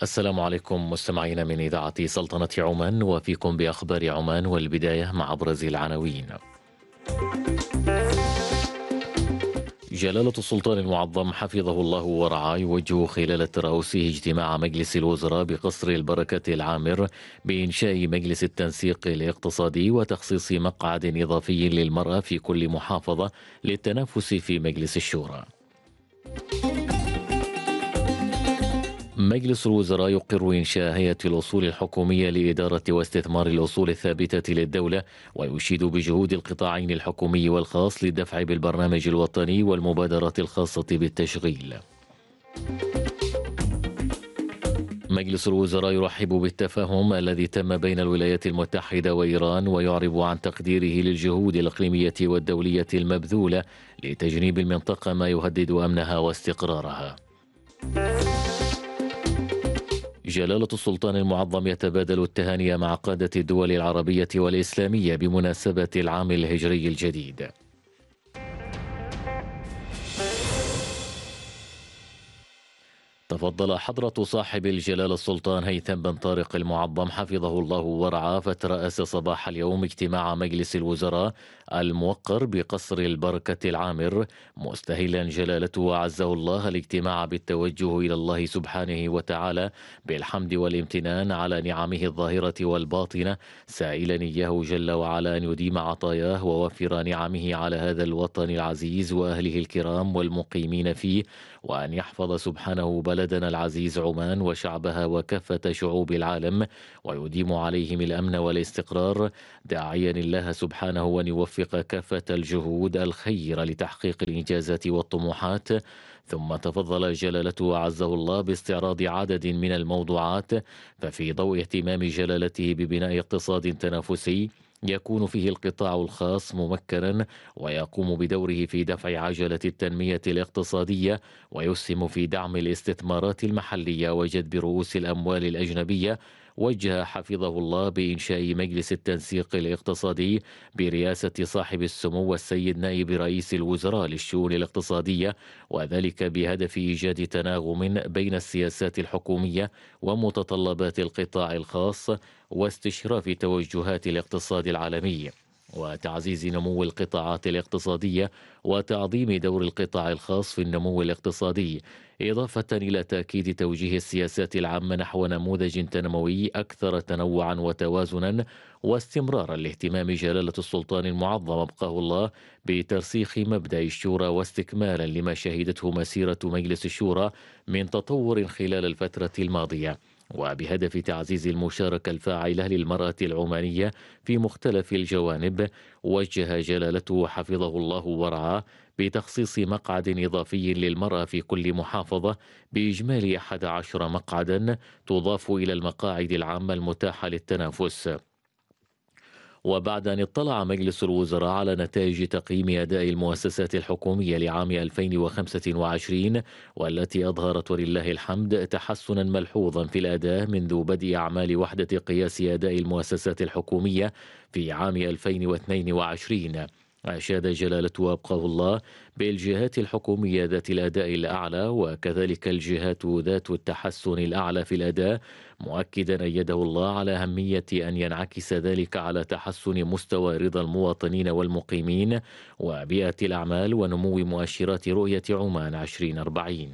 السلام عليكم مستمعين من إذاعة سلطنة عمان، وفيكم بأخبار عمان، والبداية مع أبرز العناوين. جلالة السلطان المعظم حفظه الله ورعاه يوجه خلال ترأسه اجتماع مجلس الوزراء بقصر البركة العامر بإنشاء مجلس التنسيق الاقتصادي وتخصيص مقعد إضافي للمرأة في كل محافظة للتنافس في مجلس الشورى. مجلس الوزراء يقر إنشاء هيئة الأصول الحكومية لإدارة واستثمار الأصول الثابتة للدولة، ويشيد بجهود القطاعين الحكومي والخاص للدفع بالبرنامج الوطني والمبادرات الخاصة بالتشغيل. مجلس الوزراء يرحب بالتفاهم الذي تم بين الولايات المتحدة وإيران، ويعرب عن تقديره للجهود الإقليمية والدولية المبذولة لتجنيب المنطقة ما يهدد أمنها واستقرارها. جلالة السلطان المعظم يتبادل التهاني مع قادة الدول العربية والإسلامية بمناسبة العام الهجري الجديد. تفضل حضرة صاحب الجلالة السلطان هيثم بن طارق المعظم حفظه الله ورعاه فترأس صباح اليوم اجتماع مجلس الوزراء الموقر بقصر البركة العامر، مستهلا جلالته وعزه الله الاجتماع بالتوجه إلى الله سبحانه وتعالى بالحمد والامتنان على نعمه الظاهرة والباطنة، سائلا إياه جل وعلا أن يديم عطاياه ووفر نعمه على هذا الوطن العزيز وأهله الكرام والمقيمين فيه، وأن يحفظ سبحانه بلدنا العزيز عمان وشعبها وكافة شعوب العالم، ويديم عليهم الأمن والاستقرار، داعيا الله سبحانه أن يوفق كافة الجهود الخير لتحقيق الإنجازات والطموحات. ثم تفضل جلالته عزه الله باستعراض عدد من الموضوعات، ففي ضوء اهتمام جلالته ببناء اقتصاد تنافسي يكون فيه القطاع الخاص ممكنا ويقوم بدوره في دفع عجلة التنمية الاقتصادية، ويسهم في دعم الاستثمارات المحلية وجذب رؤوس الأموال الأجنبية، وجه حفظه الله بإنشاء مجلس التنسيق الاقتصادي برئاسة صاحب السمو السيد نائب رئيس الوزراء للشؤون الاقتصادية، وذلك بهدف إيجاد تناغم بين السياسات الحكومية ومتطلبات القطاع الخاص، واستشراف توجهات الاقتصاد العالمي، وتعزيز نمو القطاعات الاقتصادية وتعظيم دور القطاع الخاص في النمو الاقتصادي، إضافة إلى تأكيد توجيه السياسات العامة نحو نموذج تنموي أكثر تنوعا وتوازنا، واستمرارا لاهتمام جلالة السلطان المعظم أبقاه الله بترسيخ مبدأ الشورى، واستكمالا لما شهدته مسيرة مجلس الشورى من تطور خلال الفترة الماضية، وبهدف تعزيز المشاركة الفاعلة للمرأة العمانية في مختلف الجوانب. وجه جلالته حفظه الله ورعاه بتخصيص مقعد إضافي للمرأة في كل محافظة بإجمالي 11 مقعدا تضاف إلى المقاعد العامة المتاحة للتنافس. وبعد أن اطلع مجلس الوزراء على نتائج تقييم أداء المؤسسات الحكومية لعام 2025، والتي أظهرت ولله الحمد تحسنا ملحوظا في الأداء منذ بدء أعمال وحدة قياس أداء المؤسسات الحكومية في عام 2022، أشاد جلالته أبقاه الله بالجهات الحكومية ذات الأداء الأعلى وكذلك الجهات ذات التحسن الأعلى في الأداء، مؤكدا أيده الله على أهمية أن ينعكس ذلك على تحسن مستوى رضا المواطنين والمقيمين وبيئة الأعمال ونمو مؤشرات رؤية عمان 2040.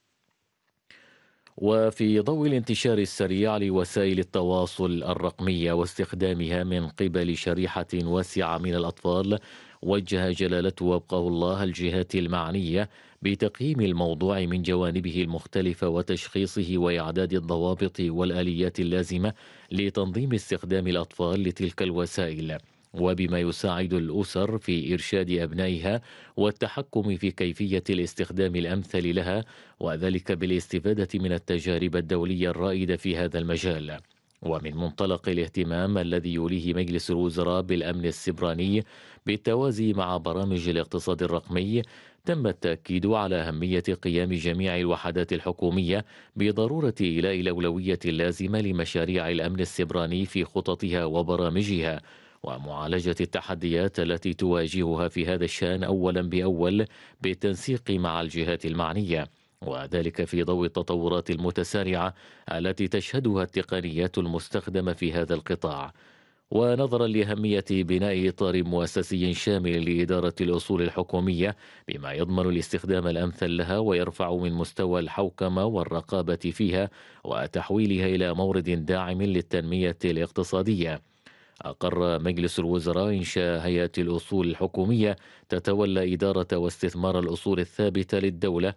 وفي ضوء الانتشار السريع لوسائل التواصل الرقمية واستخدامها من قبل شريحة واسعة من الأطفال، وجه جلالته وابقاه الله الجهات المعنية بتقييم الموضوع من جوانبه المختلفة وتشخيصه وإعداد الضوابط والآليات اللازمة لتنظيم استخدام الأطفال لتلك الوسائل، وبما يساعد الأسر في إرشاد أبنائها والتحكم في كيفية الاستخدام الأمثل لها، وذلك بالاستفادة من التجارب الدولية الرائدة في هذا المجال. ومن منطلق الاهتمام الذي يوليه مجلس الوزراء بالأمن السبراني بالتوازي مع برامج الاقتصاد الرقمي، تم التأكيد على أهمية قيام جميع الوحدات الحكومية بضرورة إيلاء الأولوية اللازمة لمشاريع الأمن السبراني في خططها وبرامجها، ومعالجة التحديات التي تواجهها في هذا الشأن أولا بأول بالتنسيق مع الجهات المعنية، وذلك في ضوء التطورات المتسارعة التي تشهدها التقنيات المستخدمة في هذا القطاع. ونظرا لأهمية بناء إطار مؤسسي شامل لإدارة الأصول الحكومية بما يضمن الاستخدام الأمثل لها ويرفع من مستوى الحوكمة والرقابة فيها وتحويلها إلى مورد داعم للتنمية الاقتصادية، أقر مجلس الوزراء إنشاء هيئة الأصول الحكومية تتولى إدارة واستثمار الأصول الثابتة للدولة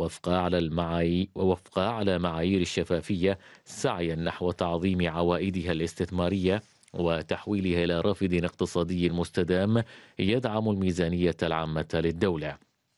وفق على معايير الشفافية، سعيا نحو تعظيم عوائدها الاستثمارية وتحويلها إلى رافد اقتصادي مستدام يدعم الميزانية العامة للدولة.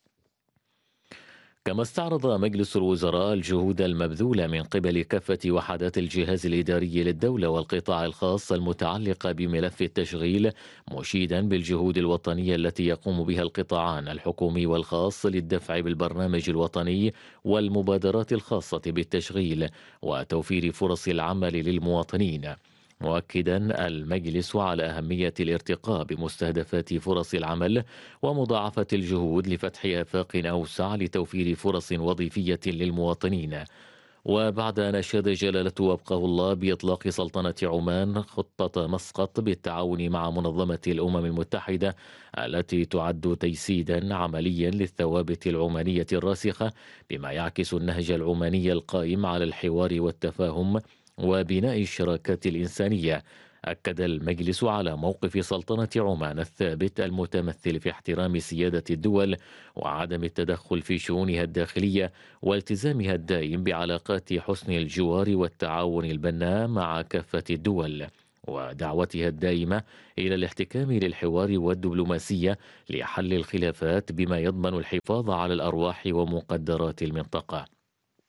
كما استعرض مجلس الوزراء الجهود المبذولة من قبل كافة وحدات الجهاز الإداري للدولة والقطاع الخاص المتعلقة بملف التشغيل، مشيدا بالجهود الوطنية التي يقوم بها القطاعان الحكومي والخاص للدفع بالبرنامج الوطني والمبادرات الخاصة بالتشغيل وتوفير فرص العمل للمواطنين، مؤكدا المجلس على أهمية الارتقاء بمستهدفات فرص العمل ومضاعفة الجهود لفتح آفاق أوسع لتوفير فرص وظيفية للمواطنين. وبعد أن أشاد جلالته وابقاه الله بإطلاق سلطنة عمان خطة مسقط بالتعاون مع منظمة الأمم المتحدة التي تعد تجسيدا عمليا للثوابت العمانية الراسخة بما يعكس النهج العماني القائم على الحوار والتفاهم وبناء الشراكات الإنسانية، أكد المجلس على موقف سلطنة عمان الثابت المتمثل في احترام سيادة الدول وعدم التدخل في شؤونها الداخلية والتزامها الدائم بعلاقات حسن الجوار والتعاون البناء مع كافة الدول، ودعوتها الدائمة إلى الاحتكام للحوار والدبلوماسية لحل الخلافات بما يضمن الحفاظ على الأرواح ومقدرات المنطقة.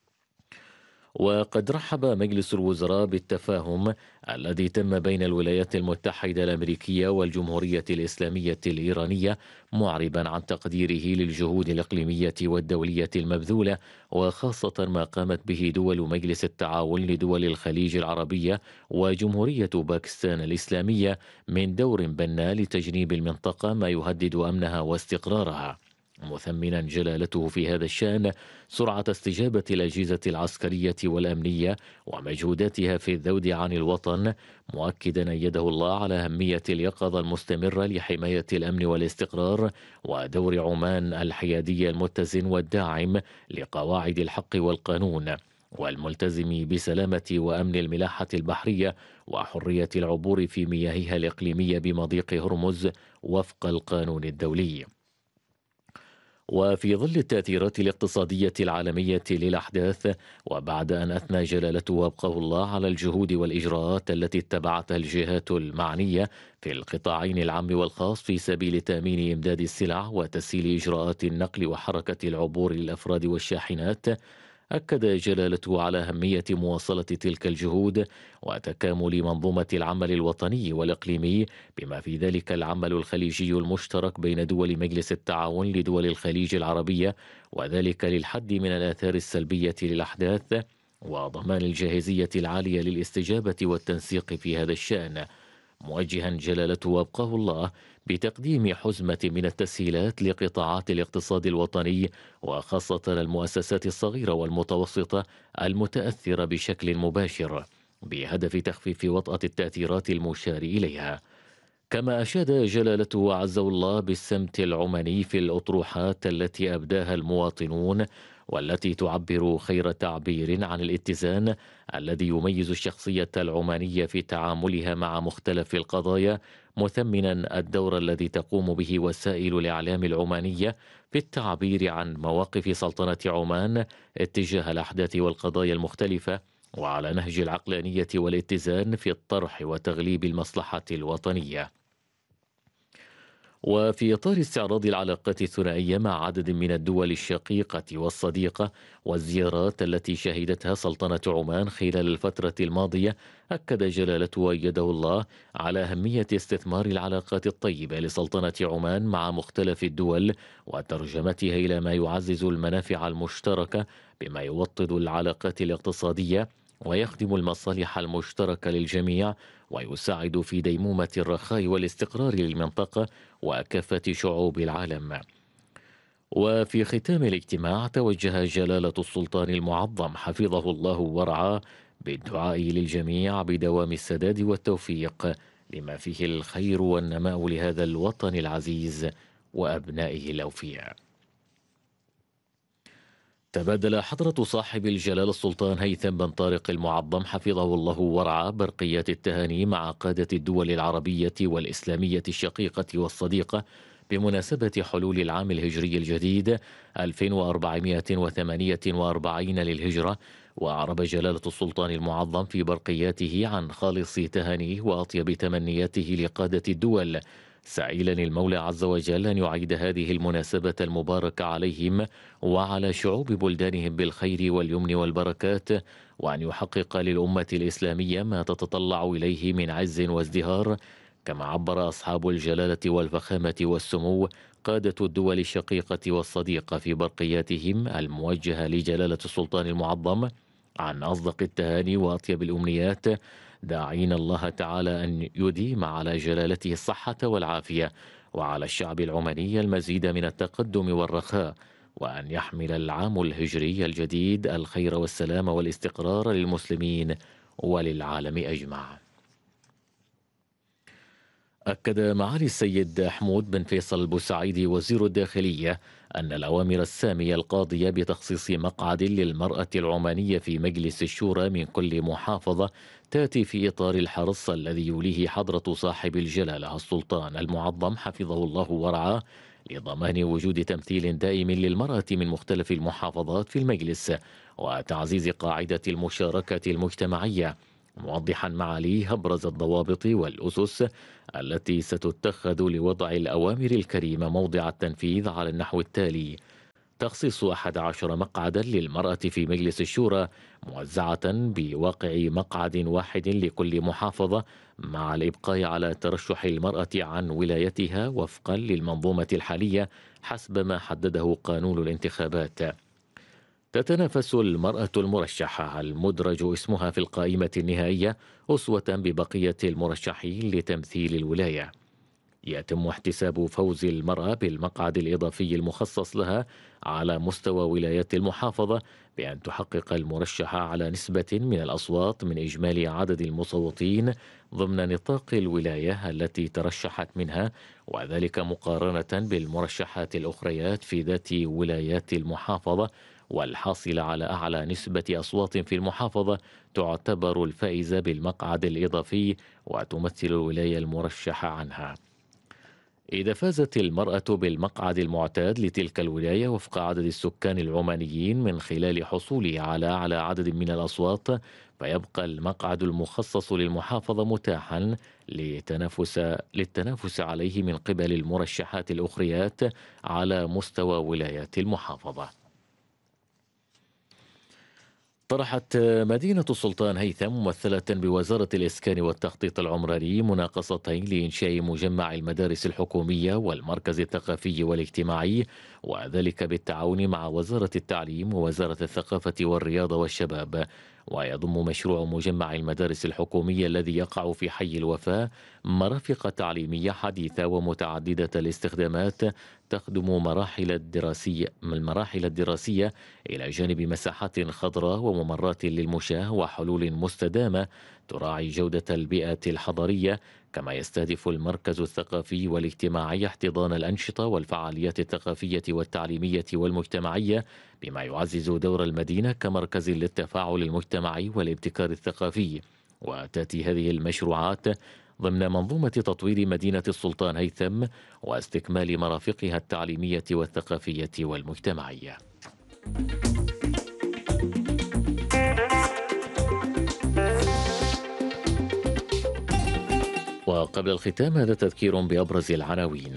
وقد رحب مجلس الوزراء بالتفاهم الذي تم بين الولايات المتحدة الأمريكية والجمهورية الإسلامية الإيرانية، معربا عن تقديره للجهود الإقليمية والدولية المبذولة وخاصة ما قامت به دول مجلس التعاون لدول الخليج العربية وجمهورية باكستان الإسلامية من دور بناء لتجنيب المنطقة ما يهدد أمنها واستقرارها، مثمنا جلالته في هذا الشأن سرعة استجابة الأجهزة العسكرية والأمنية ومجهوداتها في الذود عن الوطن، مؤكدا أيده الله على أهمية اليقظة المستمرة لحماية الأمن والاستقرار ودور عمان الحيادي المتزن والداعم لقواعد الحق والقانون والملتزم بسلامة وأمن الملاحة البحرية وحرية العبور في مياهها الإقليمية بمضيق هرمز وفق القانون الدولي. وفي ظل التأثيرات الاقتصادية العالمية للأحداث، وبعد أن أثنى جلالته وابقاه الله على الجهود والإجراءات التي اتبعتها الجهات المعنية في القطاعين العام والخاص في سبيل تأمين إمداد السلع وتسهيل إجراءات النقل وحركة العبور للأفراد والشاحنات، أكد جلالته على أهمية مواصلة تلك الجهود وتكامل منظومة العمل الوطني والإقليمي بما في ذلك العمل الخليجي المشترك بين دول مجلس التعاون لدول الخليج العربية، وذلك للحد من الآثار السلبية للأحداث وضمان الجاهزية العالية للاستجابة والتنسيق في هذا الشأن، موجها جلالته وابقاه الله بتقديم حزمة من التسهيلات لقطاعات الاقتصاد الوطني وخاصة المؤسسات الصغيرة والمتوسطة المتأثرة بشكل مباشر بهدف تخفيف وطأة التأثيرات المشار إليها. كما أشاد جلالته عزه الله بالسمت العماني في الأطروحات التي أبداها المواطنون والتي تعبر خير تعبير عن الاتزان الذي يميز الشخصية العمانية في تعاملها مع مختلف القضايا، مثمنا الدور الذي تقوم به وسائل الإعلام العمانية في التعبير عن مواقف سلطنة عمان اتجاه الأحداث والقضايا المختلفة وعلى نهج العقلانية والاتزان في الطرح وتغليب المصلحة الوطنية. وفي إطار استعراض العلاقات الثنائية مع عدد من الدول الشقيقة والصديقة والزيارات التي شهدتها سلطنة عمان خلال الفترة الماضية، أكد جلالته وأيده الله على أهمية استثمار العلاقات الطيبة لسلطنة عمان مع مختلف الدول وترجمتها إلى ما يعزز المنافع المشتركة بما يوطد العلاقات الاقتصادية ويخدم المصالح المشتركة للجميع ويساعد في ديمومة الرخاء والاستقرار للمنطقة وكافة شعوب العالم. وفي ختام الاجتماع توجه جلالة السلطان المعظم حفظه الله ورعاه بالدعاء للجميع بدوام السداد والتوفيق لما فيه الخير والنماء لهذا الوطن العزيز وأبنائه الأوفياء. تبادل حضرة صاحب الجلالة السلطان هيثم بن طارق المعظم حفظه الله ورعاه برقيات التهاني مع قادة الدول العربية والإسلامية الشقيقة والصديقة بمناسبة حلول العام الهجري الجديد 1448 للهجرة. وأعرب جلالة السلطان المعظم في برقياته عن خالص تهانيه وأطيب تمنياته لقادة الدول، سائلا المولى عز وجل أن يعيد هذه المناسبة المباركة عليهم وعلى شعوب بلدانهم بالخير واليمن والبركات، وأن يحقق للأمة الإسلامية ما تتطلع إليه من عز وازدهار. كما عبر أصحاب الجلالة والفخامة والسمو قادة الدول الشقيقة والصديقة في برقياتهم الموجهة لجلالة السلطان المعظم عن أصدق التهاني وأطيب الأمنيات، داعين الله تعالى أن يديم على جلالته الصحة والعافية، وعلى الشعب العماني المزيد من التقدم والرخاء، وأن يحمل العام الهجري الجديد الخير والسلام والاستقرار للمسلمين وللعالم أجمع. أكد معالي السيد حمود بن فيصل البوسعيدي وزير الداخلية أن الأوامر السامية القاضية بتخصيص مقعد للمرأة العمانية في مجلس الشورى من كل محافظة تأتي في إطار الحرص الذي يوليه حضرة صاحب الجلالة السلطان المعظم حفظه الله ورعاه لضمان وجود تمثيل دائم للمرأة من مختلف المحافظات في المجلس وتعزيز قاعدة المشاركة المجتمعية، موضحا معاليه أبرز الضوابط والأسس التي ستتخذ لوضع الأوامر الكريمة موضع التنفيذ على النحو التالي: تخصيص 11 مقعدا للمرأة في مجلس الشورى موزعة بواقع مقعد واحد لكل محافظة، مع الإبقاء على ترشح المرأة عن ولايتها وفقا للمنظومة الحالية حسب ما حدده قانون الانتخابات. تتنافس المرأة المرشحة المدرج اسمها في القائمة النهائية أسوة ببقية المرشحين لتمثيل الولاية. يتم احتساب فوز المرأة بالمقعد الإضافي المخصص لها على مستوى ولايات المحافظة بأن تحقق المرشحة على نسبة من الأصوات من إجمالي عدد المصوتين ضمن نطاق الولاية التي ترشحت منها، وذلك مقارنة بالمرشحات الأخريات في ذات ولايات المحافظة، والحاصل على أعلى نسبة أصوات في المحافظة تعتبر الفائزة بالمقعد الإضافي وتمثل الولاية المرشحة عنها. إذا فازت المرأة بالمقعد المعتاد لتلك الولاية وفق عدد السكان العمانيين من خلال حصولها على أعلى عدد من الأصوات، فيبقى المقعد المخصص للمحافظة متاحا للتنافس عليه من قبل المرشحات الأخريات على مستوى ولايات المحافظة. طرحت مدينة السلطان هيثم ممثلة بوزارة الإسكان والتخطيط العمراني مناقصتين لإنشاء مجمع المدارس الحكومية والمركز الثقافي والاجتماعي، وذلك بالتعاون مع وزارة التعليم ووزارة الثقافة والرياضة والشباب. ويضم مشروع مجمع المدارس الحكومية الذي يقع في حي الوفاء مرافق تعليمية حديثة ومتعددة الاستخدامات تخدم المراحل الدراسية إلى جانب مساحات خضراء وممرات للمشاة وحلول مستدامة تراعي جودة البيئة الحضرية. كما يستهدف المركز الثقافي والاجتماعي احتضان الأنشطة والفعاليات الثقافية والتعليمية والمجتمعية بما يعزز دور المدينة كمركز للتفاعل المجتمعي والابتكار الثقافي. وتأتي هذه المشروعات ضمن منظومة تطوير مدينة السلطان هيثم واستكمال مرافقها التعليمية والثقافية والمجتمعية. وقبل الختام هذا تذكير بأبرز العناوين.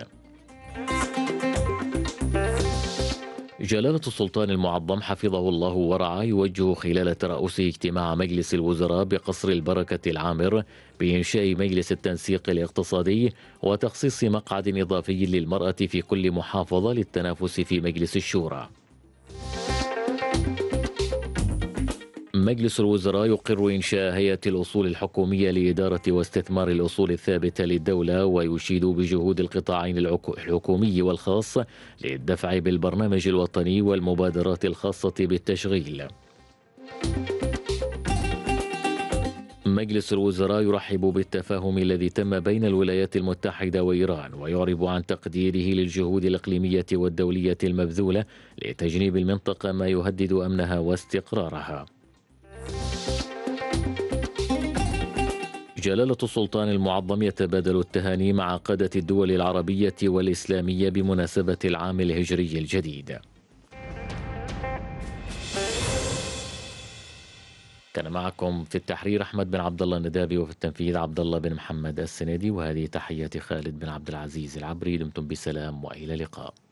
جلالة السلطان المعظم حفظه الله ورعاه يوجه خلال ترأسه اجتماع مجلس الوزراء بقصر البركة العامر بإنشاء مجلس التنسيق الاقتصادي وتخصيص مقعد إضافي للمرأة في كل محافظة للتنافس في مجلس الشورى. مجلس الوزراء يقر إنشاء هيئة الأصول الحكومية لإدارة واستثمار الأصول الثابتة للدولة، ويشيد بجهود القطاعين الحكومي والخاص للدفع بالبرنامج الوطني والمبادرات الخاصة بالتشغيل. مجلس الوزراء يرحب بالتفاهم الذي تم بين الولايات المتحدة وإيران، ويعرب عن تقديره للجهود الإقليمية والدولية المبذولة لتجنيب المنطقة ما يهدد أمنها واستقرارها. جلالة السلطان المعظم يتبادل التهاني مع قادة الدول العربية والإسلامية بمناسبة العام الهجري الجديد. كان معكم في التحرير أحمد بن عبد الله الندابي، وفي التنفيذ عبد الله بن محمد السنيدي، وهذه تحيات خالد بن عبد العزيز العبري. دمتم بسلام وإلى اللقاء.